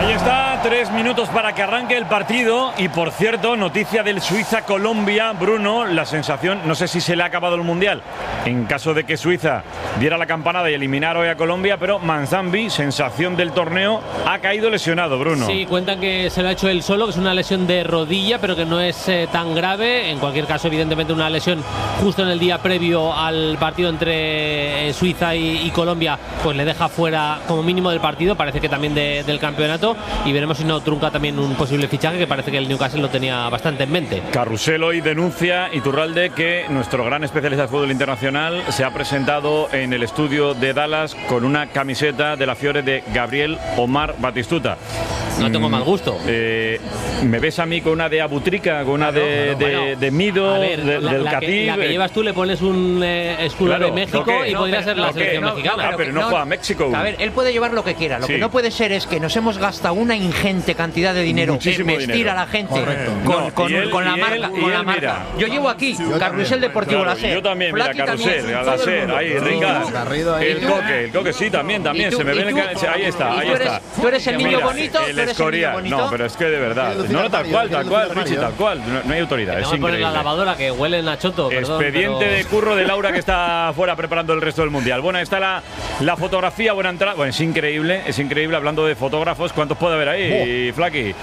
Ahí está, 3 minutos para que arranque el partido. Y por cierto, noticia del Suiza-Colombia, Bruno, la sensación, no sé si se le ha acabado el Mundial en caso de que Suiza diera la campanada y eliminara hoy a Colombia, pero Manzambi, sensación del torneo, ha caído lesionado, Bruno. Sí, cuentan que se lo ha hecho él solo, que es una lesión de rodilla, pero que no es tan grave. En cualquier caso, evidentemente una lesión justo en el día previo al partido entre Suiza y Colombia, pues le deja fuera como mínimo del partido, parece que también del campeonato, y veremos si no trunca también un posible fichaje, que parece que el Newcastle lo tenía bastante en mente. Carrusel hoy denuncia, Iturralde, que nuestro gran especialista de fútbol internacional se ha presentado en el estudio de Dallas con una camiseta de la Fiore de Gabriel Omar Batistuta. No tengo mal gusto. Me ves a mí con una de Abutrica, con una de Mido, del Cativ. La que llevas tú le pones un escudo de México y podría ser la selección mexicana. Pero no juega México. A ver, él puede llevar lo que quiera. Lo que no puede ser es que nos hemos gastado una ingente cantidad de dinero en vestir a la gente con la marca. Yo llevo aquí Carrusel Deportivo Láser. Yo también, mira, Carrusel, Láser, ahí, Ricardo. El coque, sí, también, se me ve ahí está. Tú eres el niño bonito. No, pero es que de verdad. No, tal cual, Richie, tal cual. No hay autoridad. Es increíble. La lavadora que huele a choto. Expediente de curro de Laura, que está fuera preparando el resto del mundial. Bueno, ahí está la fotografía, buena entrada. Bueno, es increíble. Hablando de fotógrafos, ¿cuántos puede haber ahí, Flaky?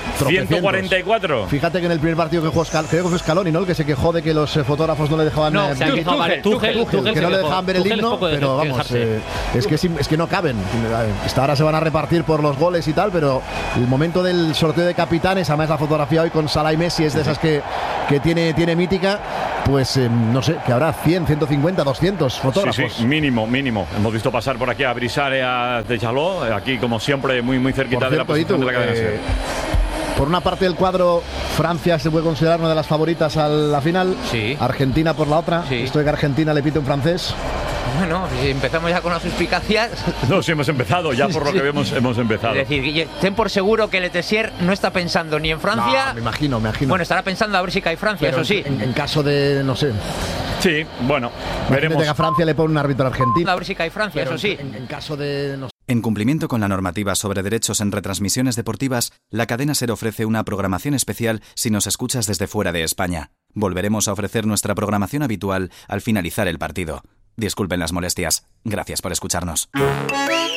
144. Fíjate que en el primer partido que jugó, creo que fue Scaloni, ¿no? El que se quejó de que los fotógrafos no le dejaban Tuchel, que no le dejaban ver el himno, pero vamos, es que no caben. Ahora se van a repartir por los goles y tal, pero el momento del sorteo de capitanes, además la fotografía hoy con Salah y Messi es de esas que tiene mítica, pues no sé, que habrá 100, 150, 200 fotógrafos. Sí, mínimo. Hemos visto pasar por aquí a Brisare, a Deschaló, aquí como siempre muy cerquita de la posición de la cadena SER. Por una parte del cuadro, Francia se puede considerar una de las favoritas a la final. Sí. Argentina por la otra. Esto de que Argentina le pite un francés. Bueno, si empezamos ya con las suspicacias. No, sí, hemos empezado, ya por lo que vemos hemos empezado. Es decir, ten por seguro que Letessier no está pensando ni en Francia. No, me imagino. Bueno, estará pensando a ver si cae Francia, pero eso sí. En caso de, no sé. Sí, bueno, veremos. Que a Francia le pone un árbitro argentino. A ver si cae Francia, pero eso sí. En caso de, no sé. En cumplimiento con la normativa sobre derechos en retransmisiones deportivas, la cadena SER ofrece una programación especial si nos escuchas desde fuera de España. Volveremos a ofrecer nuestra programación habitual al finalizar el partido. Disculpen las molestias. Gracias por escucharnos.